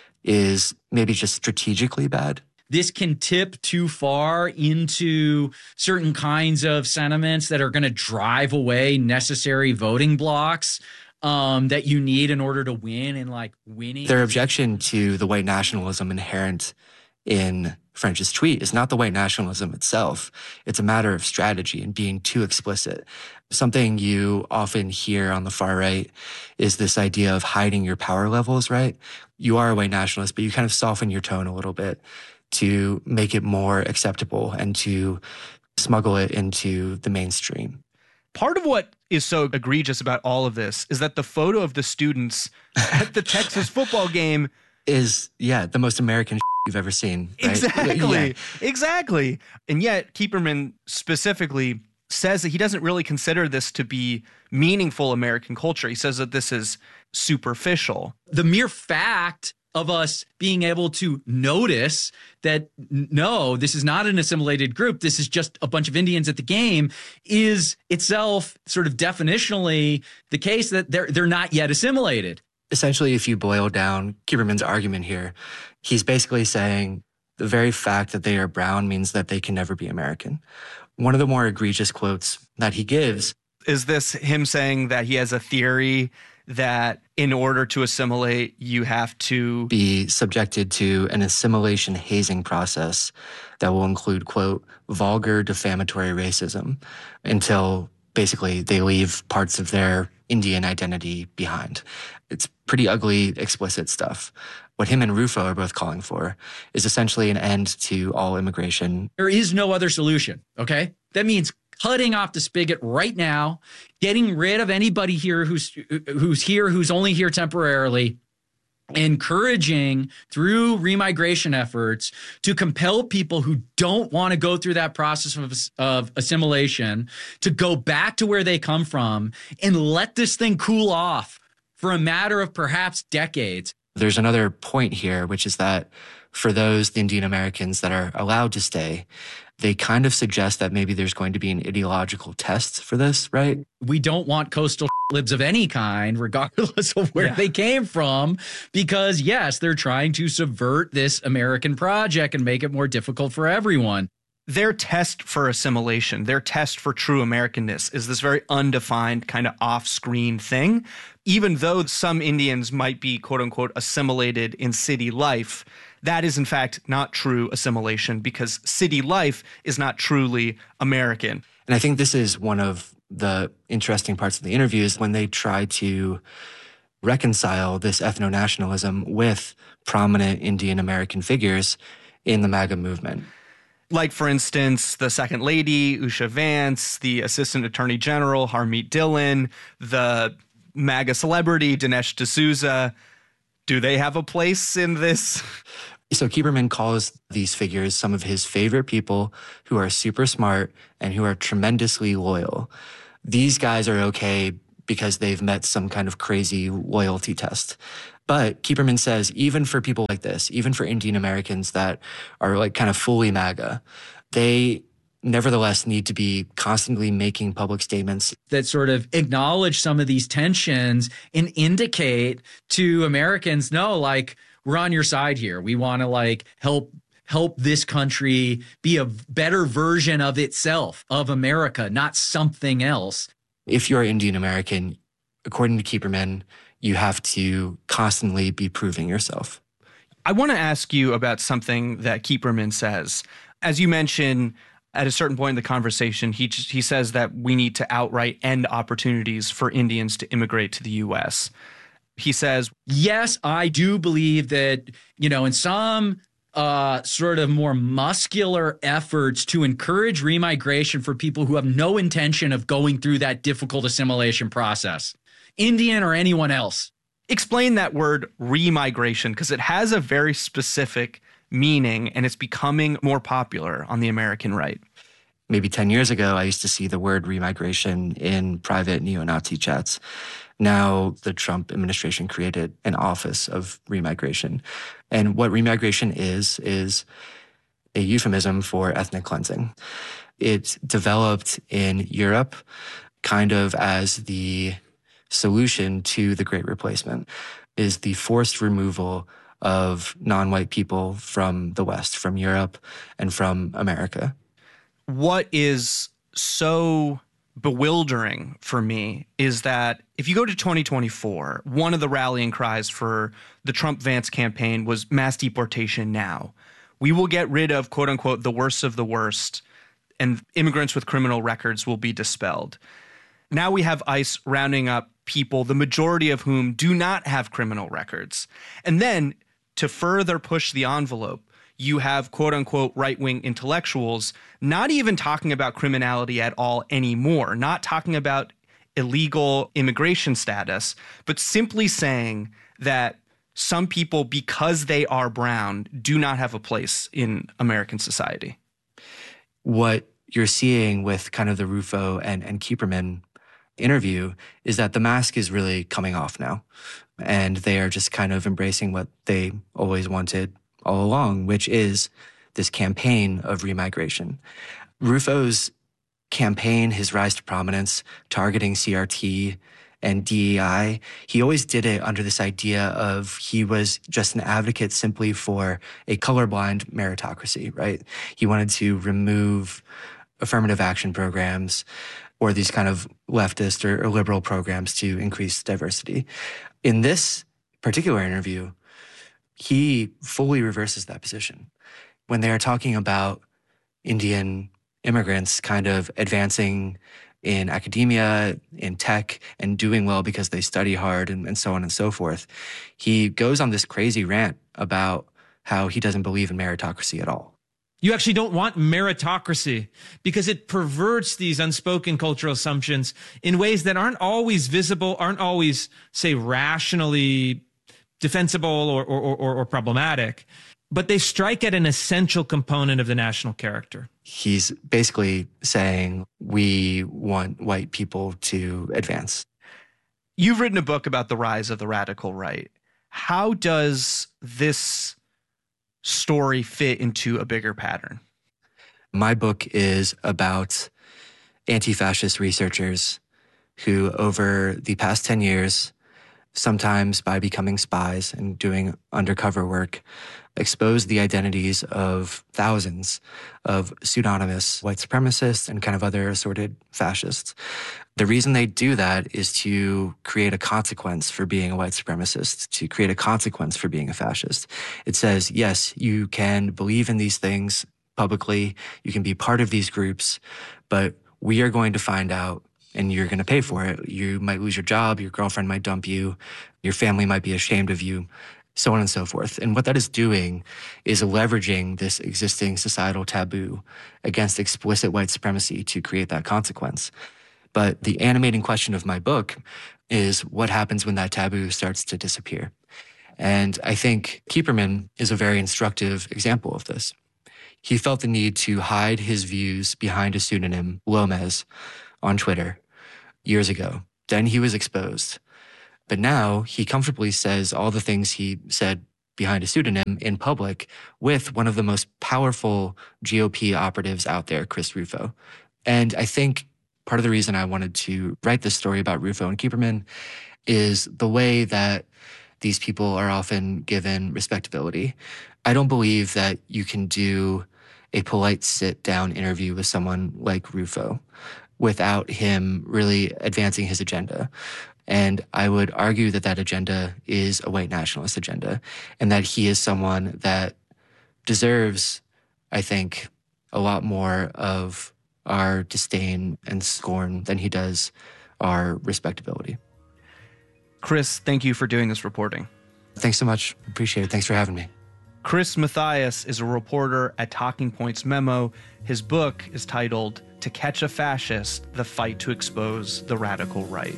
Speaker 17: is maybe just strategically bad.
Speaker 15: This can tip too far into certain kinds of sentiments that are going to drive away necessary voting blocks um, that you need in order to win and like winning.
Speaker 17: Their objection to the white nationalism inherent in French's tweet is not the white nationalism itself. It's a matter of strategy and being too explicit. Something you often hear on the far right is this idea of hiding your power levels, right? You are a white nationalist, but you kind of soften your tone a little bit to make it more acceptable and to smuggle it into the mainstream.
Speaker 8: Part of what is so egregious about all of this is that the photo of the students at the Texas football game
Speaker 17: is, yeah, the most American you've ever seen. Right?
Speaker 8: Exactly.
Speaker 17: Yeah.
Speaker 8: Exactly. And yet Kieperman specifically says that he doesn't really consider this to be meaningful American culture. He says that this is superficial.
Speaker 15: The mere fact of us being able to notice that, no, this is not an assimilated group, this is just a bunch of Indians at the game, is itself sort of definitionally the case that they're they're not yet assimilated.
Speaker 17: Essentially, if you boil down Kieperman's argument here, he's basically saying the very fact that they are brown means that they can never be American. One of the more egregious quotes that he gives
Speaker 8: is this him saying that he has a theory that in order to assimilate, you have to
Speaker 17: be subjected to an assimilation hazing process that will include, quote, vulgar defamatory racism until basically they leave parts of their Indian identity behind. It's pretty ugly, explicit stuff. What him and Rufo are both calling for is essentially an end to all immigration.
Speaker 15: There is no other solution, okay? That means cutting off the spigot right now, getting rid of anybody here who's who's here, who's only here temporarily, encouraging through remigration efforts to compel people who don't want to go through that process of, of assimilation to go back to where they come from and let this thing cool off for a matter of perhaps decades.
Speaker 17: There's another point here, which is that for those Indian Americans that are allowed to stay, they kind of suggest that maybe there's going to be an ideological test for this, right?
Speaker 15: We don't want coastal libs of any kind, regardless of where yeah. they came from, because yes, they're trying to subvert this American project and make it more difficult for everyone.
Speaker 8: Their test for assimilation, their test for true Americanness is this very undefined kind of off-screen thing. Even though some Indians might be, quote unquote, assimilated in city life, that is in fact not true assimilation because city life is not truly American.
Speaker 17: And I think this is one of the interesting parts of the interviews when they try to reconcile this ethno-nationalism with prominent Indian American figures in the MAGA movement.
Speaker 8: Like, for instance, the Second Lady, Usha Vance, the Assistant Attorney General, Harmeet Dillon, the MAGA celebrity, Dinesh D'Souza. Do they have a place in this?
Speaker 17: So Kieberman calls these figures some of his favorite people who are super smart and who are tremendously loyal. These guys are okay because they've met some kind of crazy loyalty test. But Kieberman says even for people like this, even for Indian Americans that are like kind of fully MAGA, they nevertheless need to be constantly making public statements
Speaker 15: that sort of acknowledge some of these tensions and indicate to Americans, no, like, we're on your side here. We want to like help help this country be a better version of itself, of America, not something else.
Speaker 17: If you're Indian American, according to Kieberman, you have to constantly be proving yourself.
Speaker 8: I want to ask you about something that Kieberman says. As you mentioned, at a certain point in the conversation, he he says that we need to outright end opportunities for Indians to immigrate to the U S. He says,
Speaker 15: yes, I do believe that, you know, in some uh, sort of more muscular efforts to encourage remigration for people who have no intention of going through that difficult assimilation process, Indian or anyone else.
Speaker 8: Explain that word remigration, because it has a very specific meaning and it's becoming more popular on the American right.
Speaker 17: Maybe ten years ago, I used to see the word remigration in private neo-Nazi chats. Now, the Trump administration created an office of remigration. And what remigration is, is a euphemism for ethnic cleansing. It developed in Europe kind of as the solution to the Great Replacement, is the forced removal of non-white people from the West, from Europe and from America.
Speaker 8: What is so bewildering for me is that if you go to twenty twenty-four, one of the rallying cries for the Trump-Vance campaign was mass deportation now. We will get rid of, quote unquote, the worst of the worst, and immigrants with criminal records will be dispelled. Now we have ICE rounding up people, the majority of whom do not have criminal records. And then to further push the envelope, you have, quote unquote, right-wing intellectuals not even talking about criminality at all anymore, not talking about illegal immigration status, but simply saying that some people, because they are brown, do not have a place in American society.
Speaker 17: What you're seeing with kind of the Rufo and, and Kieberman interview is that the mask is really coming off now. And they are just kind of embracing what they always wanted all along, which is this campaign of remigration. Rufo's campaign, his rise to prominence, targeting C R T and D E I, he always did it under this idea of he was just an advocate simply for a colorblind meritocracy, right? He wanted to remove affirmative action programs or these kind of leftist or, or liberal programs to increase diversity. In this particular interview, he fully reverses that position. When they are talking about Indian immigrants kind of advancing in academia, in tech, and doing well because they study hard and, and so on and so forth, he goes on this crazy rant about how he doesn't believe in meritocracy at all.
Speaker 14: You actually don't want meritocracy because it perverts these unspoken cultural assumptions in ways that aren't always visible, aren't always, say, rationally defensible or, or, or, or problematic, but they strike at an essential component of the national character.
Speaker 17: He's basically saying we want white people to advance.
Speaker 8: You've written a book about the rise of the radical right. How does this story fit into a bigger pattern?
Speaker 17: My book is about anti-fascist researchers who, over the past ten years, sometimes by becoming spies and doing undercover work, expose the identities of thousands of pseudonymous white supremacists and kind of other assorted fascists. The reason they do that is to create a consequence for being a white supremacist, to create a consequence for being a fascist. It says, yes, you can believe in these things publicly, you can be part of these groups, but we are going to find out and you're going to pay for it. You might lose your job, your girlfriend might dump you, your family might be ashamed of you. so on and so forth. And what that is doing is leveraging this existing societal taboo against explicit white supremacy to create that consequence. But the animating question of my book is what happens when that taboo starts to disappear? And I think Kieperman is a very instructive example of this. He felt the need to hide his views behind a pseudonym, Lomez, on Twitter years ago. Then he was exposed. But now he comfortably says all the things he said behind a pseudonym in public with one of the most powerful G O P operatives out there, Chris Rufo. And I think part of the reason I wanted to write this story about Rufo and Kieperman is the way that these people are often given respectability. I don't believe that you can do a polite sit-down interview with someone like Rufo without him really advancing his agenda. And I would argue that that agenda is a white nationalist agenda, and that he is someone that deserves, I think, a lot more of our disdain and scorn than he does our respectability.
Speaker 8: Chris, thank you for doing this reporting.
Speaker 17: Thanks so much. Appreciate it. Thanks for having me.
Speaker 8: Chris Mathias is a reporter at Talking Points Memo. His book is titled To Catch a Fascist, The Fight to Expose the Radical Right.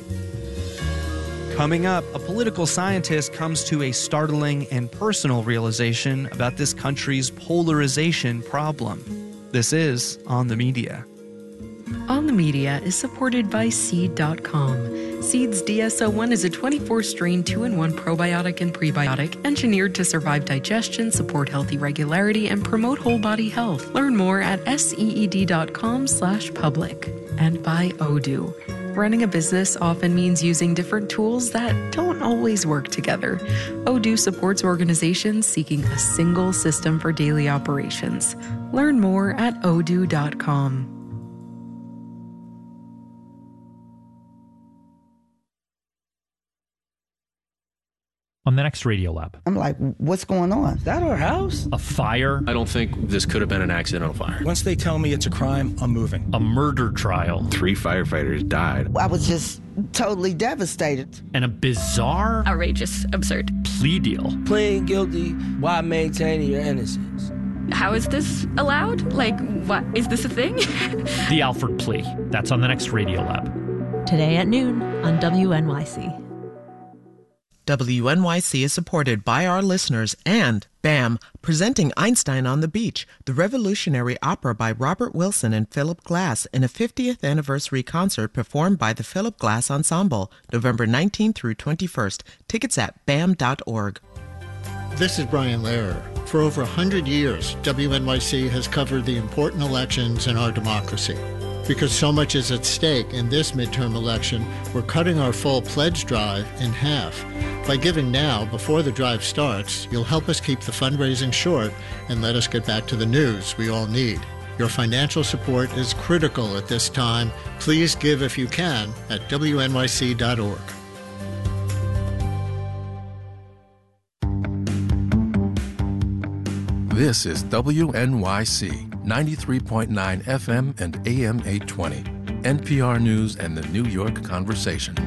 Speaker 8: Coming up, a political scientist comes to a startling and personal realization about this country's polarization problem. This is On the Media.
Speaker 1: On the Media is supported by Seed dot com. Seed's D S O one is a twenty-four strain two in one probiotic and prebiotic engineered to survive digestion, support healthy regularity, and promote whole body health. Learn more at seed dot com slash public. And by Odoo. Running a business often means using different tools that don't always work together. Odoo supports organizations seeking a single system for daily operations. Learn more at odoo dot com.
Speaker 11: On the next Radio Lab.
Speaker 16: I'm like, what's going on? Is that our house?
Speaker 11: A fire.
Speaker 21: I don't think this could have been an accidental fire.
Speaker 18: Once they tell me it's a crime, I'm moving.
Speaker 11: A murder trial.
Speaker 21: Three firefighters died.
Speaker 16: I was just totally devastated.
Speaker 11: And a bizarre,
Speaker 19: outrageous, absurd
Speaker 11: plea deal.
Speaker 20: Pleading guilty while maintaining your innocence.
Speaker 19: How is this allowed? Like, what? Is this a thing?
Speaker 11: The Alford plea. That's on the next Radio Lab.
Speaker 22: Today at noon on W N Y C.
Speaker 27: W N Y C is supported by our listeners and BAM, presenting Einstein on the Beach, the revolutionary opera by Robert Wilson and Philip Glass in a fiftieth anniversary concert performed by the Philip Glass Ensemble, November nineteenth through twenty-first. Tickets at B A M dot org.
Speaker 23: This is Brian Lehrer. For over one hundred years, W N Y C has covered the important elections in our democracy. Because so much is at stake in this midterm election, we're cutting our full pledge drive in half. By giving now, before the drive starts, you'll help us keep the fundraising short and let us get back to the news we all need. Your financial support is critical at this time. Please give if you can at W N Y C dot org.
Speaker 9: This is W N Y C, ninety-three point nine F M and A M eight twenty, N P R News and the New York Conversation.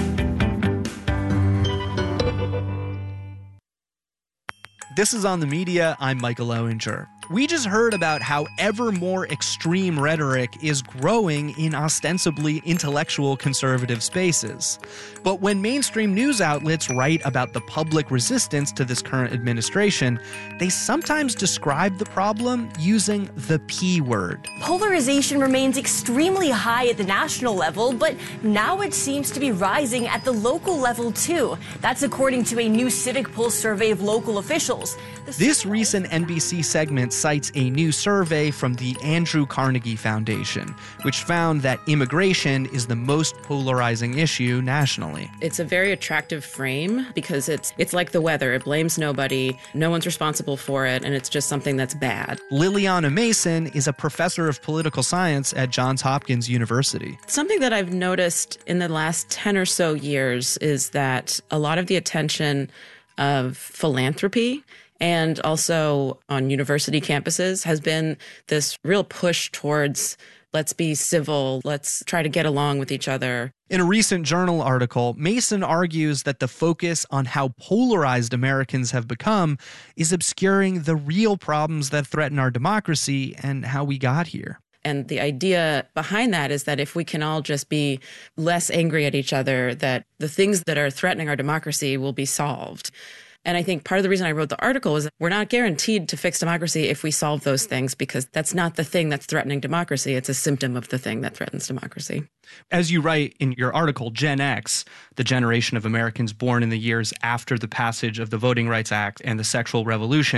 Speaker 8: This is On the Media. I'm Michael Owinger. We just heard about how ever more extreme rhetoric is growing in ostensibly intellectual conservative spaces. But when mainstream news outlets write about the public resistance to this current administration, they sometimes describe the problem using the P word.
Speaker 28: Polarization remains extremely high at the national level, but now it seems to be rising at the local level too. That's according to a new Civic Pulse survey of local officials.
Speaker 8: This recent N B C segment cites a new survey from the Andrew Carnegie Foundation, which found that immigration is the most polarizing issue nationally.
Speaker 29: It's a very attractive frame because it's it's like the weather. It blames nobody, no one's responsible for it, and it's just something that's bad.
Speaker 8: Liliana Mason is a professor of political science at Johns Hopkins University.
Speaker 29: Something that I've noticed in the last ten or so years is that a lot of the attention of philanthropy and also on university campuses has been this real push towards let's be civil, let's try to get along with each other.
Speaker 8: In a recent journal article, Mason argues that the focus on how polarized Americans have become is obscuring the real problems that threaten our democracy and how we got here.
Speaker 29: And the idea behind that is that if we can all just be less angry at each other, that the things that are threatening our democracy will be solved. And I think part of the reason I wrote the article is we're not guaranteed to fix democracy if we solve those things, because that's not the thing that's threatening democracy. It's a symptom of the thing that threatens democracy.
Speaker 8: As you write in your article, Gen X, the generation of Americans born in the years after the passage of the Voting Rights Act and the sexual revolution,